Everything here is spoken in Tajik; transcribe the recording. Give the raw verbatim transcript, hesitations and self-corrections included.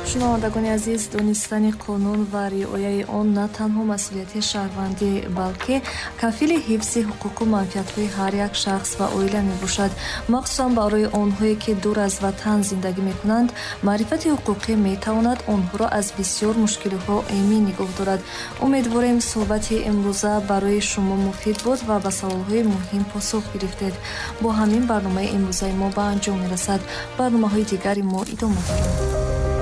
шунавандагони азиз, донистани қонун ва риояи он на танҳо масъулияти шаҳрвандӣ, балки кафили ҳифзи ҳуқуқу манфиатҳои ҳар як шахс ва оила мебошад. махсусан барои онҳое ки дур аз ватан зиндагӣ мекунанд, маърифати ҳуқуқӣ метавонад онҳоро аз бисёр мушкилиҳо эмин нигоҳ дорад. умедворем суҳбати имрӯза барои шумо муфид буд ва ба саволҳои муҳим посух гирифтед. бо ҳамин барномаи имрӯзаи мо ба анҷом мерасад. барномаҳои дигари мо идома дорад.